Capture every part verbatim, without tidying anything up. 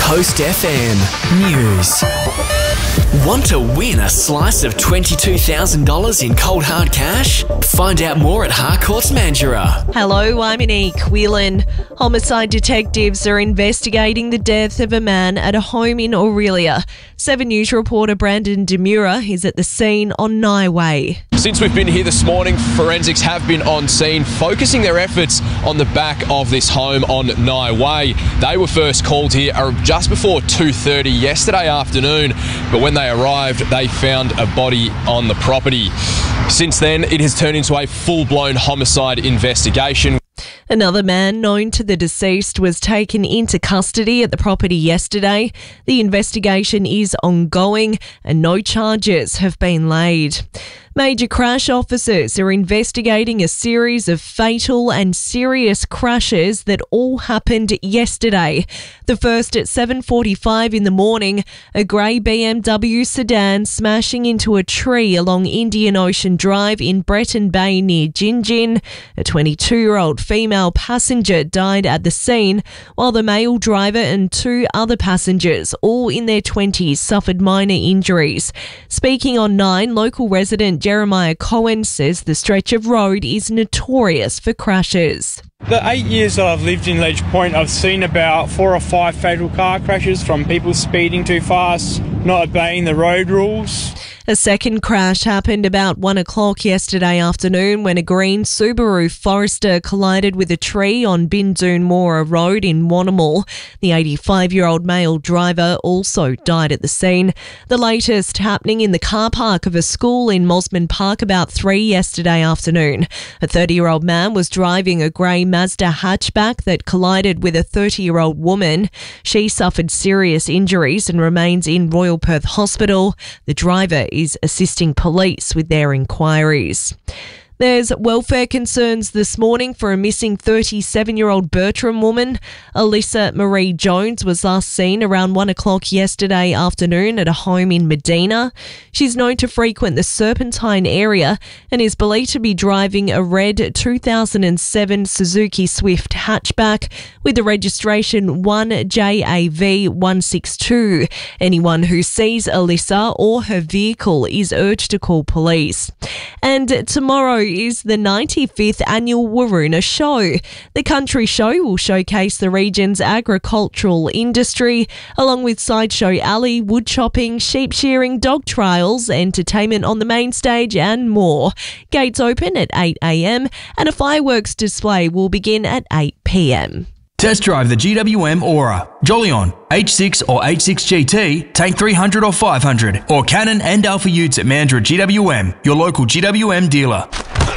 Coast F M News. Want to win a slice of twenty-two thousand dollars in cold hard cash? Find out more at Harcourts Mandurah. Hello, I'm Anique Whelan. Homicide detectives are investigating the death of a man at a home in Aurelia. Seven News reporter Brandon Demura is at the scene on Nye Way. Since we've been here this morning, forensics have been on scene, focusing their efforts on the back of this home on Nye Way. They were first called here just before two thirty yesterday afternoon, but when they arrived, they found a body on the property. Since then, it has turned into a full-blown homicide investigation. Another man known to the deceased was taken into custody at the property yesterday. The investigation is ongoing and no charges have been laid. Major crash officers are investigating a series of fatal and serious crashes that all happened yesterday. The first at seven forty-five in the morning, a grey B M W sedan smashing into a tree along Indian Ocean Drive in Breton Bay near Gingin. A twenty-two-year-old female passenger died at the scene, while the male driver and two other passengers, all in their twenties, suffered minor injuries. Speaking on Nine, local resident Jeremiah Cohen says the stretch of road is notorious for crashes. The eight years that I've lived in Ledge Point, I've seen about four or five fatal car crashes from people speeding too fast, not obeying the road rules. A second crash happened about one o'clock yesterday afternoon when a green Subaru Forester collided with a tree on Bindoon Mora Road in Wannamal. The eighty-five-year-old male driver also died at the scene. The latest happening in the car park of a school in Mosman Park about three yesterday afternoon. A thirty-year-old man was driving a grey Mazda hatchback that collided with a thirty-year-old woman. She suffered serious injuries and remains in Royal Perth Hospital. The driver is assisting police with their inquiries. There's welfare concerns this morning for a missing thirty-seven-year-old Bertram woman. Alyssa Marie Jones was last seen around one o'clock yesterday afternoon at a home in Medina. She's known to frequent the Serpentine area and is believed to be driving a red two thousand seven Suzuki Swift hatchback with the registration one J A V one six two. Anyone who sees Alyssa or her vehicle is urged to call police. And tomorrow is the ninety-fifth annual Waroona Show. The country show will showcase the region's agricultural industry, along with Sideshow Alley, wood chopping, sheep shearing, dog trials, entertainment on the main stage and more. Gates open at eight a.m. and a fireworks display will begin at eight p.m. Test drive the G W M Aura, Jolion, H six or H six G T, Tank three hundred or five hundred, or Canon and Alpha Utes at Mandurah G W M, your local G W M dealer.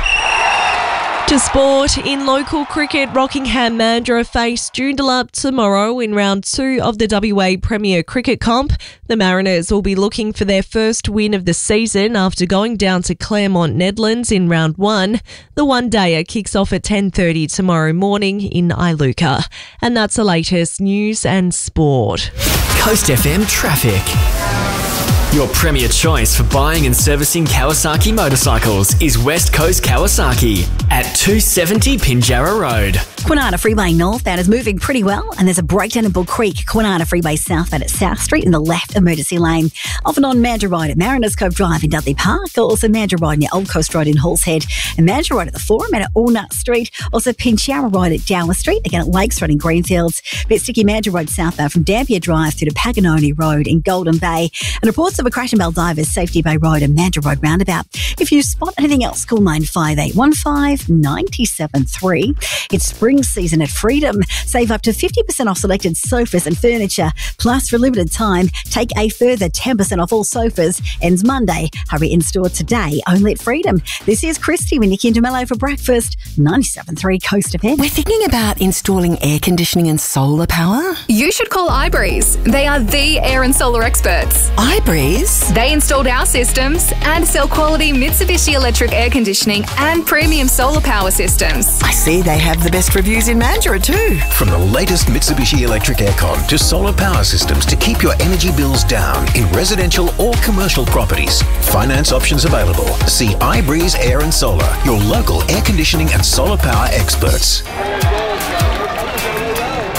To sport, in local cricket, Rockingham Mandurah face Joondalup tomorrow in round two of the W A Premier Cricket Comp. The Mariners will be looking for their first win of the season after going down to Claremont Nedlands in round one. The one-dayer kicks off at ten thirty tomorrow morning in Iluka. And that's the latest news and sport. Coast F M traffic. Your premier choice for buying and servicing Kawasaki motorcycles is West Coast Kawasaki at two seventy Pinjarra Road. Kwinana Freeway northbound is moving pretty well, and there's a breakdown in Bull Creek. Kwinana Freeway southbound at South Street in the left emergency lane. Off and on Mandurah Road at Mariners Cove Drive in Dudley Park. Also Mandurah Road near Old Coast Road in Halls Head. And Mandurah Road at the Forum and at Allnut Street. Also Pinjarra Road at Dower Street. Again at Lakes Road in Greenfields. Bit sticky Mandurah Road southbound from Dampier Drive through to Paganoni Road in Golden Bay. And reports of a crash in Baldivis, Safety Bay Road and Mandurah Road roundabout. If you spot anything else, call nine five eight one five nine seven three. It's spring season at Freedom. Save up to fifty percent off selected sofas and furniture. Plus, for a limited time, take a further ten percent off all sofas. Ends Monday. Hurry in store today, only at Freedom. This is Christy with Nikki and DeMello for breakfast. ninety-seven point three Coast F M. We're thinking about installing air conditioning and solar power. You should call iBreeze. They are the air and solar experts. iBreeze? They installed our systems and sell quality Mitsubishi electric air conditioning and premium solar power systems. I see they have the best reviews in Mandurah too. From the latest Mitsubishi electric aircon to solar power systems to keep your energy bills down in residential or commercial properties. Finance options available. See iBreeze Air and Solar, your local air conditioning and solar power experts.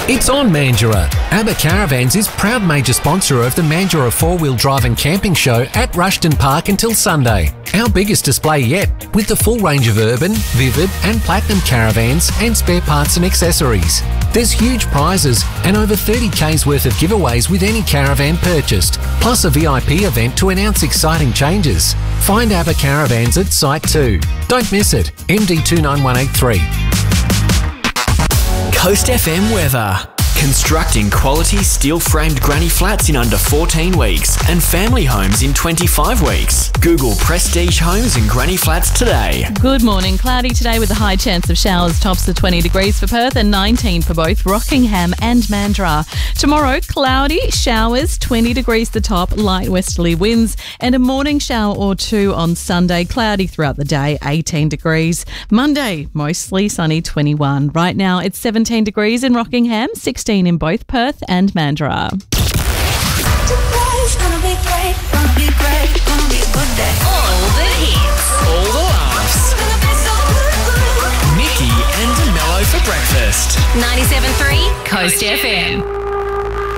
It's on Mandurah. ABBA Caravans is proud major sponsor of the Mandurah four-wheel drive and camping show at Rushton Park until Sunday. Our biggest display yet, with the full range of urban, vivid and platinum caravans and spare parts and accessories. There's huge prizes and over thirty kays worth of giveaways with any caravan purchased, plus a V I P event to announce exciting changes. Find ABBA Caravans at Site two. Don't miss it. M D two nine one eight three. Coast F M weather. Constructing quality steel-framed granny flats in under fourteen weeks and family homes in twenty-five weeks. Google Prestige Homes and Granny Flats today. Good morning. Cloudy today with a high chance of showers. Tops of twenty degrees for Perth and nineteen for both Rockingham and Mandurah. Tomorrow, cloudy, showers, twenty degrees the top, light westerly winds, and a morning shower or two on Sunday. Cloudy throughout the day, eighteen degrees. Monday, mostly sunny, twenty-one. Right now, it's seventeen degrees in Rockingham, sixteen in both Perth and Mandurah. All the hits. All the laughs. Nikki and Mello for breakfast. ninety-seven point three Coast F M.